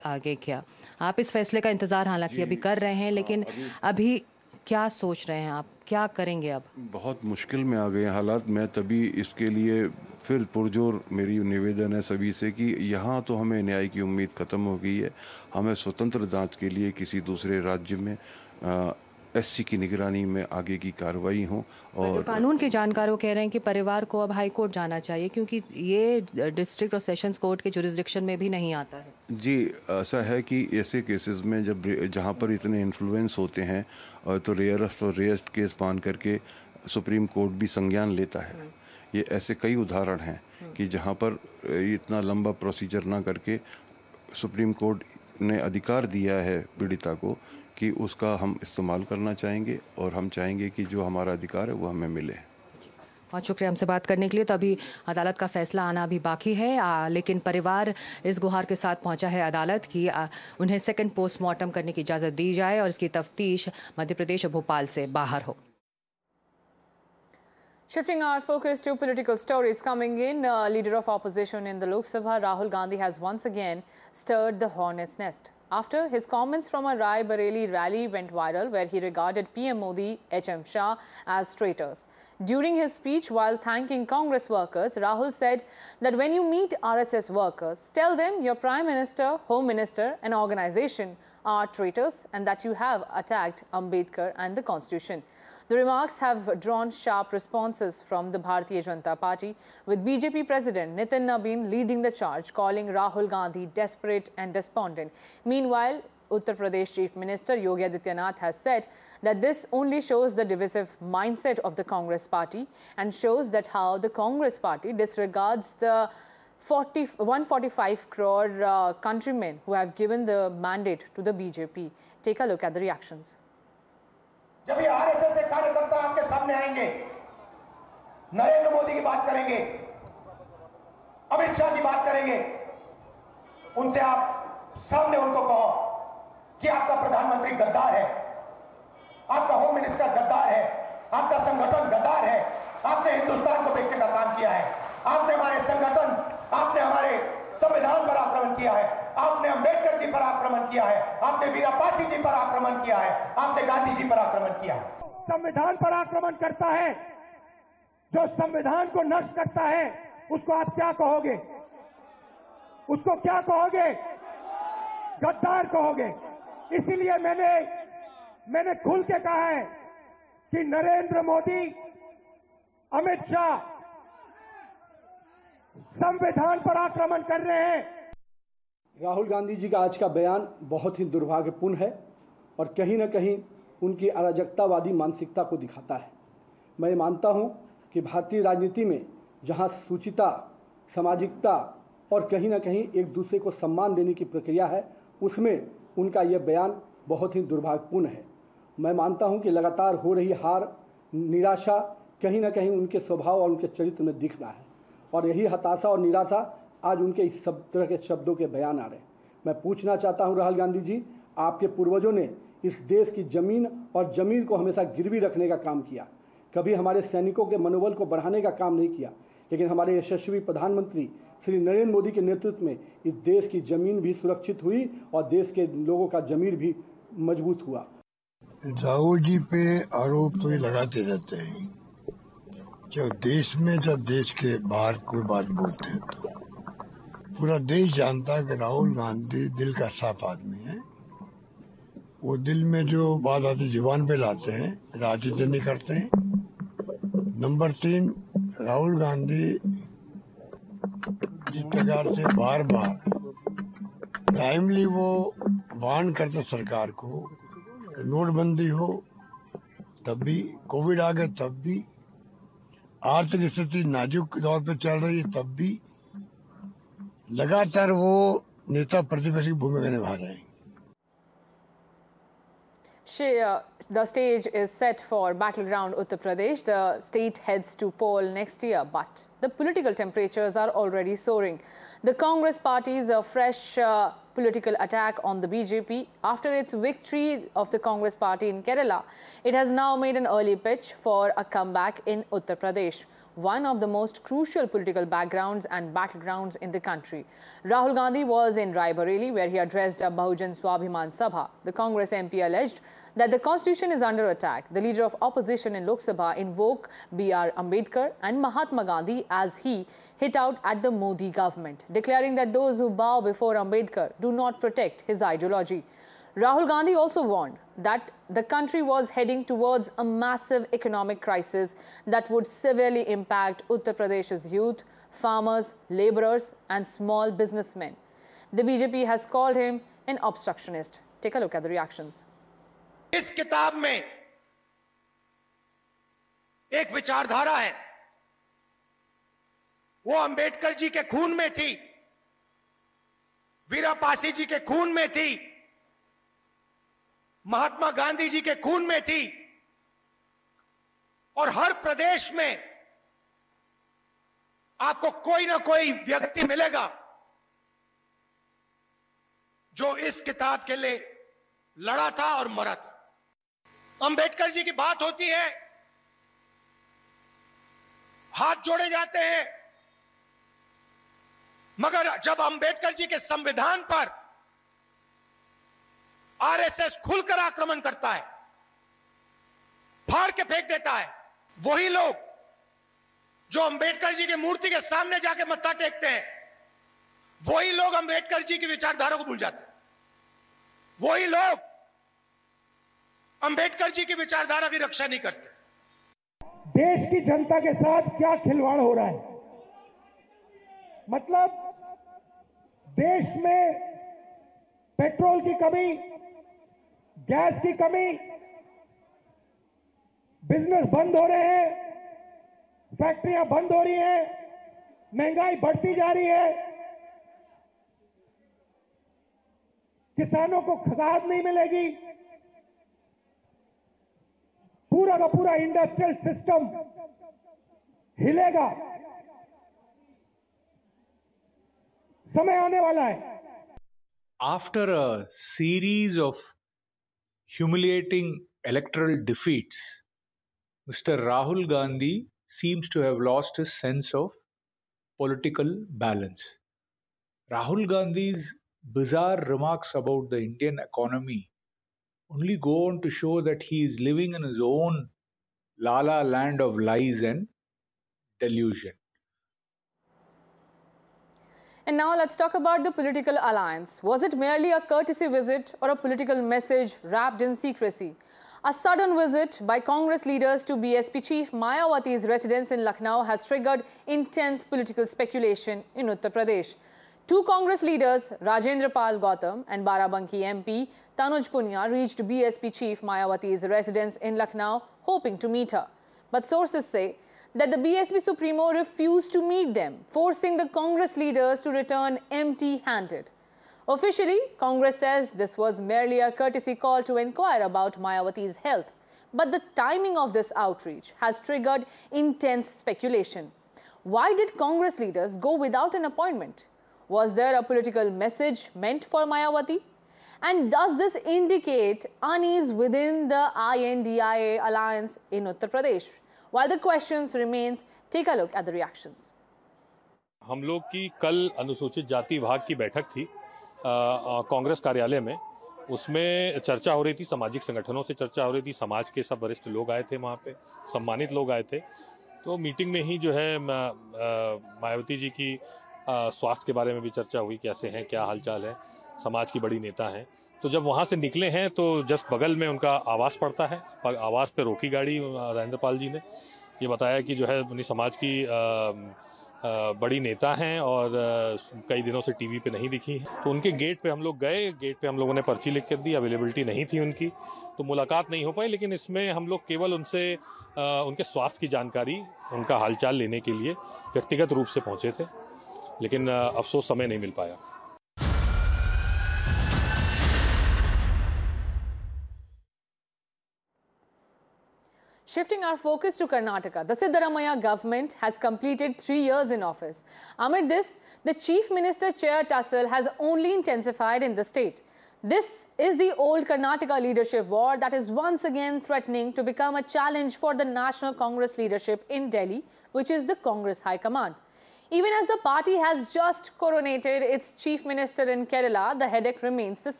आगे क्या आप इस फैसले का इंतज़ार हालांकि अभी कर रहे हैं, लेकिन अभी क्या सोच रहे हैं आप, क्या करेंगे अब? बहुत मुश्किल में आ गए हैं हालात। मैं तभी इसके लिए फिर पुरजोर मेरी निवेदन है सभी से कि यहाँ तो हमें न्याय की उम्मीद ख़त्म हो गई है। हमें स्वतंत्र जांच के लिए किसी दूसरे राज्य में एससी की निगरानी में आगे की कार्रवाई हो। और कानून के जानकारों कह रहे हैं कि परिवार को अब हाई कोर्ट जाना चाहिए क्योंकि ये डिस्ट्रिक्ट और सेशंस कोर्ट के जुरिस्डिक्शन में भी नहीं आता है। जी, ऐसा है कि ऐसे केसेस में जब जहाँ पर इतने इन्फ्लुएंस होते हैं तो रेयरेस्ट और रेयरेस्ट केस मान करके सुप्रीम कोर्ट भी संज्ञान लेता है। ये ऐसे कई उदाहरण हैं कि जहाँ पर इतना लंबा प्रोसीजर ना करके सुप्रीम कोर्ट ने अधिकार दिया है पीड़िता को कि उसका हम इस्तेमाल करना चाहेंगे और हम चाहेंगे कि जो हमारा अधिकार है वो हमें मिले। बहुत शुक्रिया हमसे बात करने के लिए। तो अभी अदालत का फैसला आना अभी बाकी है, लेकिन परिवार इस गुहार के साथ पहुंचा है अदालत की उन्हें सेकंड पोस्टमार्टम करने की इजाज़त दी जाए और इसकी तफ्तीश मध्य प्रदेश और भोपाल से बाहर हो। Shifting our focus to political stories coming in, leader of opposition in the Lok Sabha, Rahul Gandhi, has once again stirred the hornet's nest after his comments from a Rai Bareli rally went viral, where he regarded PM Modi, HM Shah as traitors. During his speech, while thanking Congress workers, Rahul said that when you meet RSS workers, tell them your Prime Minister, Home Minister and organization are traitors and that you have attacked Ambedkar and the Constitution. The remarks have drawn sharp responses from the Bharatiya Janata Party, with BJP President Nitin Nabin leading the charge, calling Rahul Gandhi desperate and despondent. Meanwhile, Uttar Pradesh Chief Minister Yogi Adityanath has said that this only shows the divisive mindset of the Congress party and shows that how the Congress party disregards the 145 crore countrymen who have given the mandate to the BJP. Take a look at the reactions. जब ये RSS के कार्यकर्ता आपके सामने आएंगे, नरेंद्र मोदी की बात करेंगे, अमित शाह की बात करेंगे, उनसे आप सामने उनको कहो कि आपका प्रधानमंत्री गद्दार है, आपका होम मिनिस्टर गद्दार है, आपका संगठन गद्दार है, आपने हिंदुस्तान को बेचने का काम किया है, आपने हमारे संगठन, आपने हमारे संविधान पर आक्रमण किया है, आपने अंबेडकर जी पर आक्रमण किया है, आपने वीरापासी जी पर आक्रमण किया है, आपने गांधी जी पर आक्रमण किया है। संविधान पर आक्रमण करता है, जो संविधान को नष्ट करता है, उसको आप क्या कहोगे? उसको क्या कहोगे? गद्दार कहोगे। इसीलिए मैंने खुल के कहा है कि नरेंद्र मोदी, अमित शाह संविधान पर आक्रमण कर रहे हैं। राहुल गांधी जी का आज का बयान बहुत ही दुर्भाग्यपूर्ण है और कहीं न कहीं उनकी अराजकतावादी मानसिकता को दिखाता है। मैं मानता हूं कि भारतीय राजनीति में जहां सूचिता, सामाजिकता और कहीं न कहीं एक दूसरे को सम्मान देने की प्रक्रिया है, उसमें उनका यह बयान बहुत ही दुर्भाग्यपूर्ण है। मैं मानता हूं कि लगातार हो रही हार, निराशा कहीं न कहीं उनके स्वभाव और उनके चरित्र में दिख रहा है और यही हताशा और निराशा आज उनके इस सब तरह के शब्दों के बयान आ रहे हैं। मैं पूछना चाहता हूं राहुल गांधी जी, आपके पूर्वजों ने इस देश की जमीन और जमीर को हमेशा गिरवी रखने का काम किया, कभी हमारे सैनिकों के मनोबल को बढ़ाने का काम नहीं किया, लेकिन हमारे यशस्वी प्रधानमंत्री श्री नरेंद्र मोदी के नेतृत्व में इस देश की जमीन भी सुरक्षित हुई और देश के लोगों का जमीर भी मजबूत हुआ। राहुल जी पे आरोप तो ये लगाते रहते हैं, जब देश में जब देश के बाहर कोई बात बोलते हैं तो पूरा देश जानता है कि राहुल गांधी दिल का साफ आदमी है। वो दिल में जो बात आती जुबान पे लाते हैं, राजनीति नहीं करते हैं। नंबर 3, राहुल गांधी जिस प्रकार से बार बार टाइमली वो वार्न करते सरकार को, नोटबंदी हो तब भी, कोविड आ गया तब भी, आर्थिक स्थिति नाजुक दौर पर चल रही है तब भी, लगातार वो नेता प्रतिपक्ष की भूमिका निभा रहे हैं। The stage is set for battleground Uttar Pradesh. The state heads to poll next year, but the political temperatures are already soaring. The Congress party's a fresh political attack on the BJP after its victory of the Congress party in Kerala. It has now made an early pitch for a comeback in Uttar Pradesh. one of the most crucial political backgrounds and battlegrounds in the country. Rahul Gandhi was in Raebareli, where he addressed a Bahujan Swabhiman Sabha. The Congress MP alleged that the constitution is under attack. The leader of opposition in Lok Sabha invoked B.R. Ambedkar and Mahatma Gandhi as he hit out at the Modi government, declaring that those who bow before Ambedkar do not protect his ideology. Rahul Gandhi also warned that the country was heading towards a massive economic crisis that would severely impact Uttar Pradesh's youth, farmers, laborers and small businessmen. The BJP has called him an obstructionist. Take a look at the reactions. इस किताब में एक विचारधारा है, वो अंबेडकर जी के खून में थी, वीरा पासी जी के खून में थी, महात्मा गांधी जी के खून में थी और हर प्रदेश में आपको कोई ना कोई व्यक्ति मिलेगा जो इस किताब के लिए लड़ा था और मरा था। अंबेडकर जी की बात होती है, हाथ जोड़े जाते हैं, मगर जब अंबेडकर जी के संविधान पर आरएसएस खुलकर आक्रमण करता है, फाड़ के फेंक देता है, वही लोग जो अंबेडकर जी की मूर्ति के सामने जाके मत्था टेकते हैं, वही लोग अंबेडकर जी की विचारधारा को भूल जाते हैं, वही लोग अंबेडकर जी की विचारधारा की रक्षा नहीं करते। देश की जनता के साथ क्या खिलवाड़ हो रहा है? मतलब देश में पेट्रोल की कमी, गैस की कमी, बिजनेस बंद हो रहे हैं, फैक्ट्रियां बंद हो रही हैं, महंगाई बढ़ती जा रही है, किसानों को खाद नहीं मिलेगी, पूरा का पूरा इंडस्ट्रियल सिस्टम हिलेगा। समय आने वाला है। After a series of humiliating electoral defeats, Mr. Rahul Gandhi seems to have lost his sense of political balance. Rahul Gandhi's bizarre remarks about the Indian economy only go on to show that he is living in his own la-la land of lies and delusion. And now let's talk about the political alliance. Was it merely a courtesy visit or a political message wrapped in secrecy? A sudden visit by Congress leaders to BSP chief Mayawati's residence in Lucknow has triggered intense political speculation in Uttar Pradesh. Two Congress leaders, Rajendra Pal Gautam and Barabanki MP Tanuj Punia, reached BSP chief Mayawati's residence in Lucknow hoping to meet her. But sources say that the BSP Supremo refused to meet them, forcing the Congress leaders to return empty-handed. Officially, Congress says this was merely a courtesy call to inquire about Mayawati's health. But the timing of this outreach has triggered intense speculation. Why did Congress leaders go without an appointment? Was there a political message meant for Mayawati? And does this indicate unease within the INDIA alliance in Uttar Pradesh? While the questions remains, take a look at the reactions. हम लोग की कल अनुसूचित जाति विभाग की बैठक थी कांग्रेस कार्यालय में। उसमें चर्चा हो रही थी, सामाजिक संगठनों से चर्चा हो रही थी, समाज के सब वरिष्ठ लोग आए थे, वहाँ पे सम्मानित लोग आए थे। तो मीटिंग में ही जो है मायावती जी की स्वास्थ्य के बारे में भी चर्चा हुई, कैसे हैं, क्या हालचाल है, समाज की बड़ी नेता हैं। तो जब वहाँ से निकले हैं तो जस्ट बगल में उनका आवास पड़ता है, आवास पे रोकी गाड़ी राजेंद्र पाल जी ने। ये बताया कि जो है उन्हीं समाज की बड़ी नेता हैं और कई दिनों से टीवी पे नहीं दिखी हैं। तो उनके गेट पे हम लोग गए, गेट पे हम लोगों ने पर्ची लिख कर दी, अवेलेबिलिटी नहीं थी उनकी, तो मुलाकात नहीं हो पाई। लेकिन इसमें हम लोग केवल उनसे उनके स्वास्थ्य की जानकारी, उनका हालचाल लेने के लिए व्यक्तिगत रूप से पहुँचे थे, लेकिन अफसोस समय नहीं मिल पाया। Shifting our focus to Karnataka, the Siddaramaiah government has completed 3 years in office. Amid this, the Chief Minister chair tussle has only intensified in the state. This is the old Karnataka leadership war that is once again threatening to become a challenge for the National Congress leadership in Delhi, which is the Congress High Command. Even as the party has just coronated its chief minister in Kerala, the headache remains the